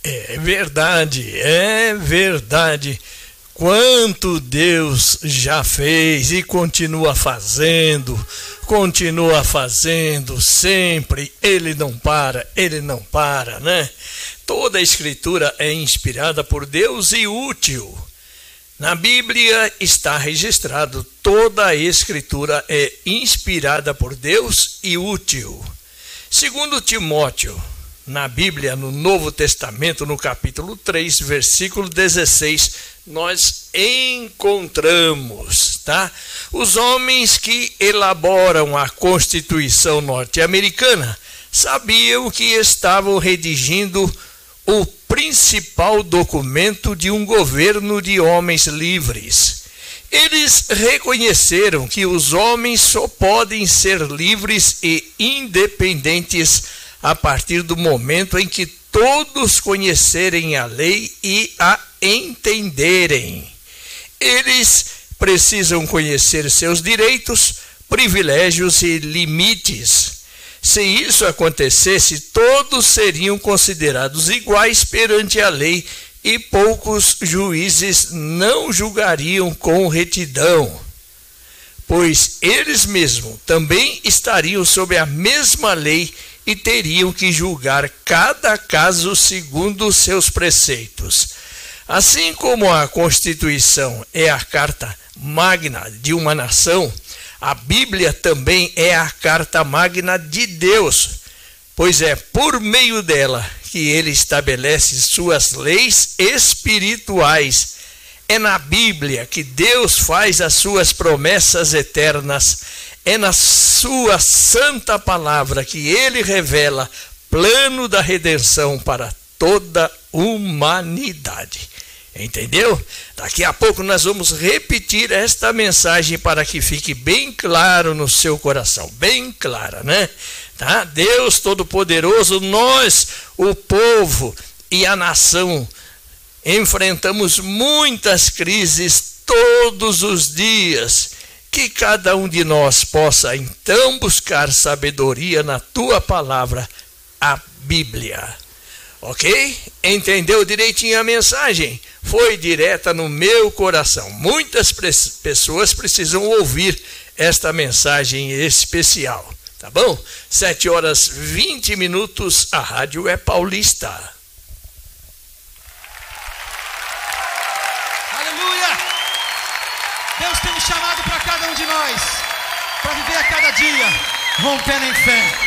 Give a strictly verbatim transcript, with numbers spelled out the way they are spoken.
É verdade, é verdade. Quanto Deus já fez e continua fazendo, continua fazendo sempre. Ele não para, ele não para, né? Toda a Escritura é inspirada por Deus e útil. Na Bíblia está registrado: toda a Escritura é inspirada por Deus e útil. Segundo Timóteo, na Bíblia, no Novo Testamento, no capítulo três, versículo dezesseis, nós encontramos, tá? Os homens que elaboram a Constituição norte-americana sabiam que estavam redigindo o principal documento de um governo de homens livres. Eles reconheceram que os homens só podem ser livres e independentes a partir do momento em que todos conhecerem a lei e a entenderem. Eles precisam conhecer seus direitos, privilégios e limites. Se isso acontecesse, todos seriam considerados iguais perante a lei e poucos juízes não julgariam com retidão, pois eles mesmos também estariam sob a mesma lei e teriam que julgar cada caso segundo seus preceitos. Assim como a Constituição é a carta magna de uma nação, a Bíblia também é a carta magna de Deus, pois é por meio dela que ele estabelece suas leis espirituais. É na Bíblia que Deus faz as suas promessas eternas. É na sua santa palavra que ele revela plano da redenção para toda a humanidade. Entendeu? Daqui a pouco nós vamos repetir esta mensagem para que fique bem claro no seu coração, bem clara, né? Tá? Deus Todo-Poderoso, nós, o povo e a nação, enfrentamos muitas crises todos os dias. Que cada um de nós possa então buscar sabedoria na tua palavra, a Bíblia. Ok? Entendeu direitinho a mensagem? Foi direta no meu coração. Muitas pessoas precisam ouvir esta mensagem especial. Tá bom? sete horas e vinte minutos, a rádio é paulista. Aleluia! Deus tem um chamado para cada um de nós, para viver a cada dia, rompendo em fé.